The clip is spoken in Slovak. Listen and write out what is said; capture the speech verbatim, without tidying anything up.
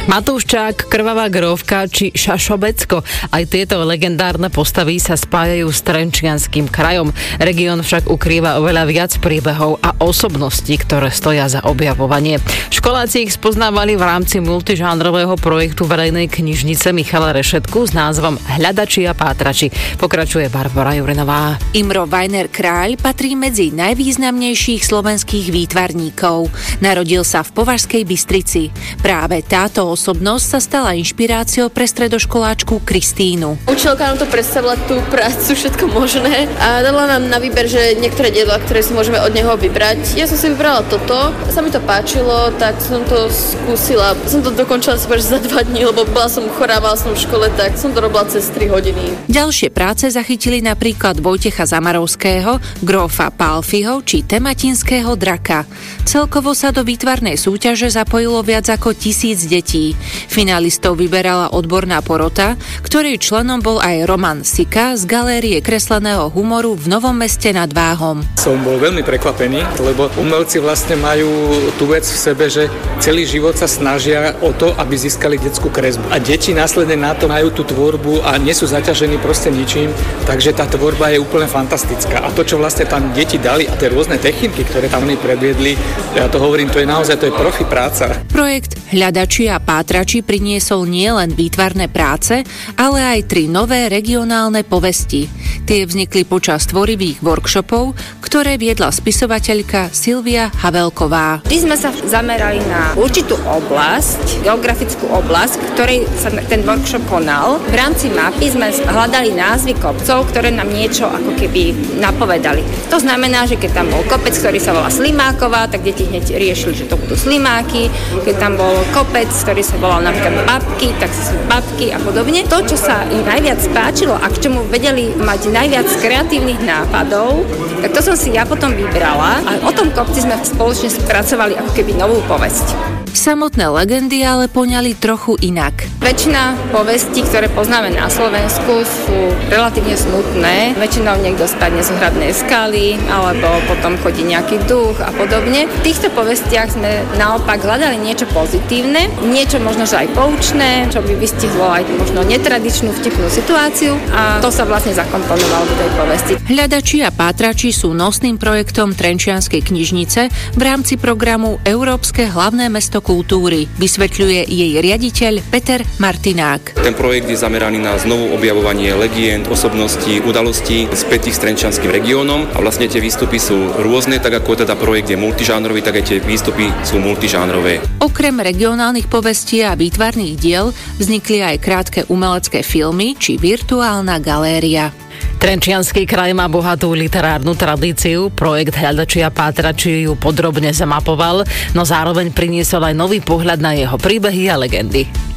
Matúščák, Krvavá Grófka či Šašobecko. Aj tieto legendárne postavy sa spájajú s Trenčianskym krajom. Región však ukrýva oveľa viac príbehov a osobností, ktoré stoja za objavovanie. Školáci ich spoznávali v rámci multižánrového projektu verejnej knižnice Michala Rešetku s názvom Hľadači a pátrači. Pokračuje Barbora Jurinová. Imro Vajner Kráľ patrí medzi najvýznamnejších slovenských výtvarníkov. Narodil sa v Považskej Bystrici. Práve táto osobnosť sa stala inšpiráciou pre stredoškoláčku Kristínu. Učiteľka nám to predstavila tú prácu, všetko možné a dala nám na výber, že niektoré diela, ktoré si môžeme od neho vybrať. Ja som si vybrala toto, sa mi to páčilo, tak som to skúsila. Som to dokončila skôr za dva dní, lebo bola som chorá, mala som v škole, tak som to robila cez tri hodiny. Ďalšie práce zachytili napríklad Vojtecha Zamarovského, Grófa Pálfiho či Tematinského draka. Celkovo sa do výtvarnej súťaže zapojilo viac ako tisíc detí. Finalistov vyberala odborná porota, ktorej členom bol aj Roman Sika z Galérie kresleného humoru v Novom Meste nad Váhom. Som bol veľmi prekvapený, lebo umelci vlastne majú tú vec v sebe, že celý život sa snažia o to, aby získali detskú kresbu. A deti následne na to majú tú tvorbu a nie sú zaťažení proste ničím, takže tá tvorba je úplne fantastická. A to, čo vlastne tam deti dali a tie rôzne techniky, ktoré tam oni predviedli, ja to hovorím, to je naozaj, to je profi práca. Projekt Hľadači a pátrači priniesol nielen výtvarné práce, ale aj tri nové regionálne povesti. Tie vznikli počas tvorivých workshopov, ktoré viedla spisovateľka Silvia Havelková. My sme sa zamerali na určitú oblasť, geografickú oblasť, v ktorej sa ten workshop konal. V rámci mapy sme hľadali názvy kopcov, ktoré nám niečo ako keby napovedali. To znamená, že keď tam bol kopec, ktorý sa volá Slimáková, tak deti hneď riešili, že to budú slimáky. Keď tam bol kopec, ktorý sa volal napríklad Babky, tak sú babky a podobne. To, čo sa im najviac páčilo a k čomu vedeli mať najviac kreatívnych nápadov, tak to som si ja potom vybrala a o tom kopci sme spoločne spracovali ako keby novú povesť. Samotné legendy ale poňali trochu inak. Väčšina povestí, ktoré poznáme na Slovensku, sú relatívne smutné. Väčšinou niekto spadne z hradnej skaly, alebo potom chodí nejaký duch a podobne. V týchto povestiach sme naopak hľadali niečo pozitívne, niečo možno že aj poučné, čo by vystihlo aj možno netradičnú vtipnú situáciu a to sa vlastne zakomponovalo do tej povesti. Hľadači a pátrači sú nosným projektom Trenčianskej knižnice v rámci programu Európske hlavné mesto kultúry, vysvetľuje jej riaditeľ Peter Martinák. Ten projekt je zameraný na znovu objavovanie legend, osobností, udalostí spätých s Trenčianskym regiónom a vlastne tie výstupy sú rôzne, tak ako teda projekt je multižánrový, tak aj tie výstupy sú multižánrové. Okrem regionálnych povestí a výtvarných diel vznikli aj krátke umelecké filmy či virtuálna galéria. Trenčiansky kraj má bohatú literárnu tradíciu, projekt Hľadači a pátrači ju podrobne zamapoval, no zároveň priniesol aj nový pohľad na jeho príbehy a legendy.